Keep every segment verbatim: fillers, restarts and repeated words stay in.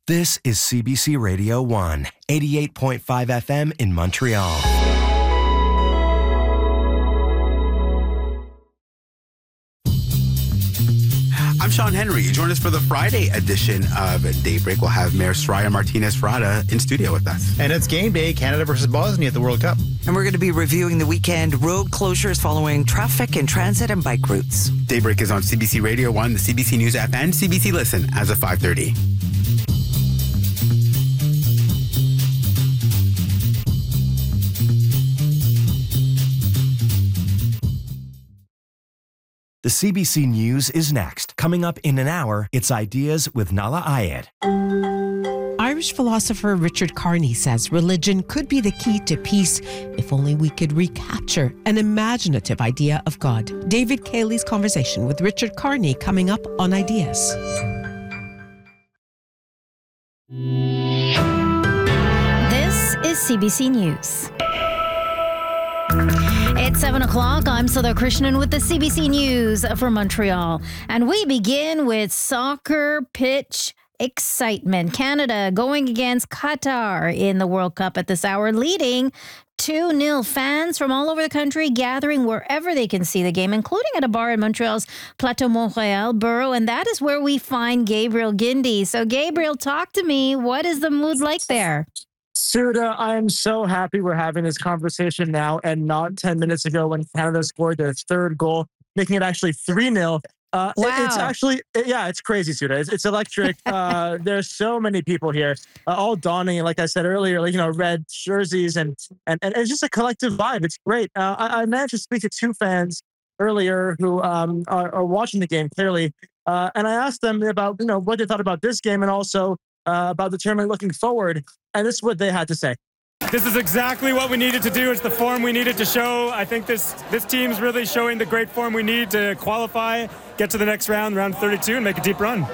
This is C B C Radio one, eighty-eight point five F M in Montreal. I'm Sean Henry. Join us for the Friday edition of Daybreak. We'll have Mayor Soraya Martinez-Frada in studio with us. And it's game day, Canada versus Bosnia at the World Cup. And we're going to be reviewing the weekend road closures following traffic and transit and bike routes. Daybreak is on C B C Radio one, the C B C News app, and C B C Listen as of five thirty. The C B C News is next. Coming up in an hour, it's Ideas with Nahlah Ayed. Irish philosopher Richard Carney says religion could be the key to peace if only we could recapture an imaginative idea of God. David Cayley's conversation with Richard Carney coming up on Ideas. This is C B C News. It's seven o'clock. I'm Sudha Krishnan with the C B C News for Montreal. And we begin with soccer pitch excitement. Canada going against Qatar in the World Cup at this hour, leading two nil. Fans from all over the country gathering wherever they can see the game, including at a bar in Montreal's Plateau Montréal borough. And that is where we find Gabriel Guindy. So, Gabriel, talk to me. What is the mood like there? Sudha, I'm so happy we're having this conversation now and not ten minutes ago when Canada scored their third goal, making it actually three nil. Uh, wow. it, it's actually, it, yeah, it's crazy, Sudha. It's, it's electric. uh, there's so many people here, uh, all donning, like I said earlier, like, you know, red jerseys, and and, and it's just a collective vibe. It's great. Uh, I, I managed to speak to two fans earlier who um, are, are watching the game, clearly. Uh, and I asked them about, you know, what they thought about this game and also uh, about the tournament looking forward. And this is what they had to say. This is exactly what we needed to do. It's the form we needed to show. I think this this team's really showing the great form we need to qualify, get to the next round, round thirty-two, and make a deep run.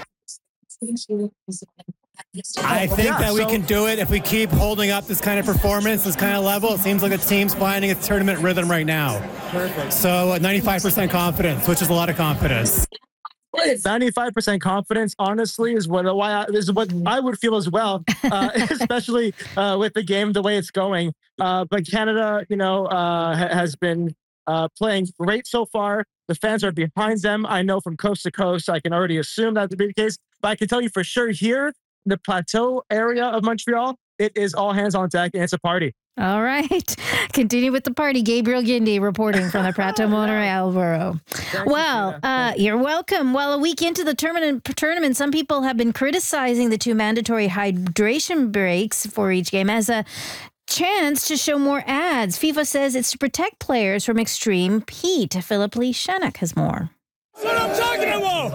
I think yeah, that we so, can do it if we keep holding up this kind of performance, this kind of level. It seems like the team's finding its tournament rhythm right now. Perfect. So ninety-five percent confidence, which is a lot of confidence. ninety-five percent confidence, honestly, is what why I, is what I would feel as well, uh, especially uh, with the game the way it's going. Uh, but Canada, you know, uh, ha- has been uh, playing great so far. The fans are behind them. I know from coast to coast. I can already assume that to be the case. But I can tell you for sure here, the Plateau area of Montreal, it is all hands on deck, and it's a party. All right. Continue with the party. Gabriel Guindy reporting from the Plateau Montréal borough. Well, uh, you're welcome. Well, a week into the tournament, tournament, some people have been criticizing the two mandatory hydration breaks for each game as a chance to show more ads. FIFA says it's to protect players from extreme heat. Philip Lee Shannock has more. That's what I'm talking about!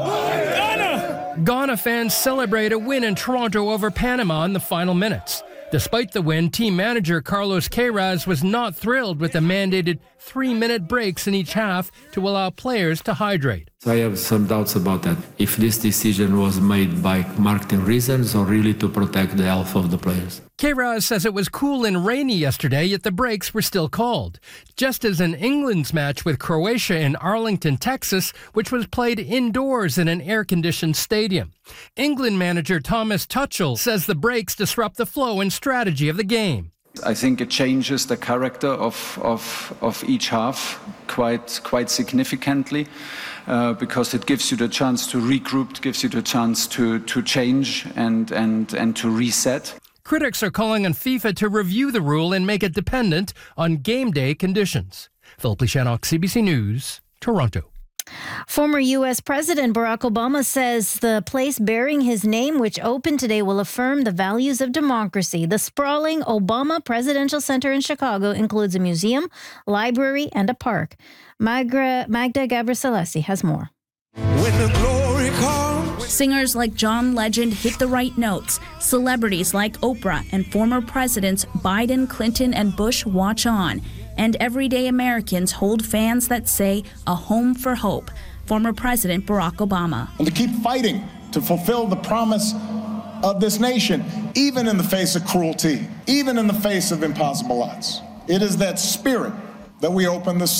Ghana! Ghana fans celebrate a win in Toronto over Panama in the final minutes. Despite the win, team manager Carlos Queiroz was not thrilled with the mandated three-minute breaks in each half to allow players to hydrate. I have some doubts about that. If this decision was made by marketing reasons or really to protect the health of the players. Queiroz says it was cool and rainy yesterday, yet the breaks were still called. Just as in England's match with Croatia in Arlington, Texas, which was played indoors in an air-conditioned stadium. England manager Thomas Tuchel says the breaks disrupt the flow and strategy of the game. I think it changes the character of of, of each half quite quite significantly uh, because it gives you the chance to regroup, it gives you the chance to, to change and, and, and to reset. Critics are calling on FIFA to review the rule and make it dependent on game day conditions. Philip Lee Shannock, C B C News, Toronto. Former U S President Barack Obama says the place bearing his name, which opened today, will affirm the values of democracy. The sprawling Obama Presidential Center in Chicago includes a museum, library, and a park. Magda, Magda Gabriselesi has more. When the glory comes. Singers like John Legend hit the right notes. Celebrities like Oprah and former presidents Biden, Clinton, and Bush watch on. And everyday Americans hold fans that say a home for hope. Former President Barack Obama. And to keep fighting to fulfill the promise of this nation, even in the face of cruelty, even in the face of impossible odds. It is that spirit that we open the center.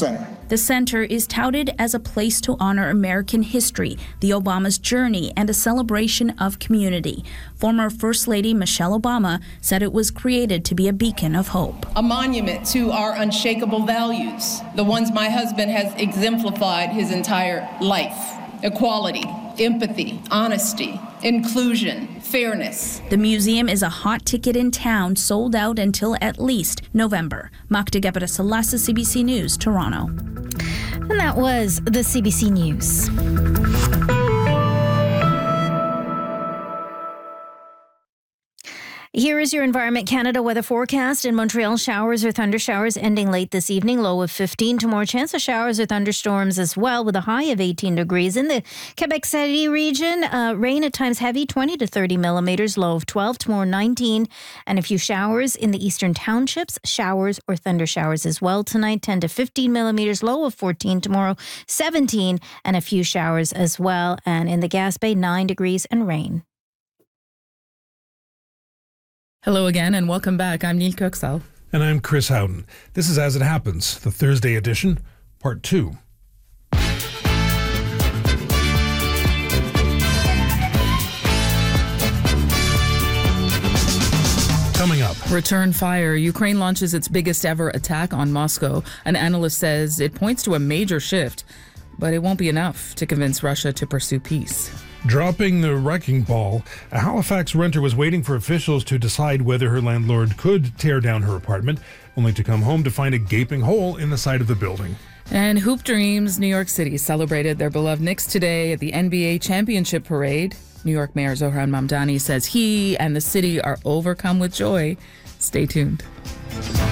The center is touted as a place to honor American history, the Obama's journey, and a celebration of community. Former First Lady Michelle Obama said it was created to be a beacon of hope. A monument to our unshakable values, the ones my husband has exemplified his entire life. Equality, empathy, honesty, inclusion, fairness. The museum is a hot ticket in town, sold out until at least November. Magda Gebara-Salasa, C B C News, Toronto. And that was the C B C News. Here is your Environment Canada weather forecast. In Montreal, showers or thunder showers ending late this evening, low of fifteen. Tomorrow, chance of showers or thunderstorms as well, with a high of eighteen degrees. In the Quebec City region, uh, rain at times heavy, twenty to thirty millimeters, low of twelve. Tomorrow, nineteen. And a few showers in the eastern townships, showers or thunder showers as well tonight, ten to fifteen millimeters, low of fourteen. Tomorrow, seventeen, and a few showers as well. And in the Gaspé, nine degrees and rain. Hello again and welcome back. I'm Neil Coxall. And I'm Chris Howden. This is As It Happens, the Thursday edition, part two. Coming up. Return fire. Ukraine launches its biggest ever attack on Moscow. An analyst says it points to a major shift, but it won't be enough to convince Russia to pursue peace. Dropping the wrecking ball, a Halifax renter was waiting for officials to decide whether her landlord could tear down her apartment, only to come home to find a gaping hole in the side of the building. And Hoop Dreams New York City celebrated their beloved Knicks today at the N B A Championship Parade. New York Mayor Zohran Mamdani says he and the city are overcome with joy. Stay tuned.